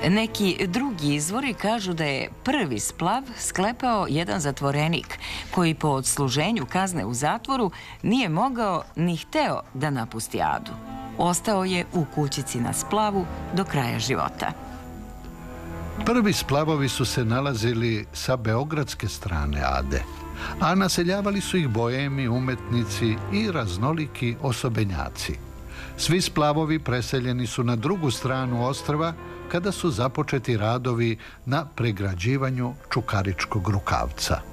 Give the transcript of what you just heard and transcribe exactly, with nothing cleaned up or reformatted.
Neki drugi izvori kažu da je prvi splav sklepao jedan zatvorenik koji po odsluženju kazne u zatvoru nije mogao ni hteo da napusti Adu. Ostao je u kućici na splavu do kraja života. Prvi splavovi su se nalazili sa beogradske strane Ade, a naseljavali su ih boemi, umetnici i raznoliki osobenjaci. Svi splavovi preseljeni su na drugu stranu ostrva kada su započeti radovi na pregrađivanju Čukaričkog rukavca.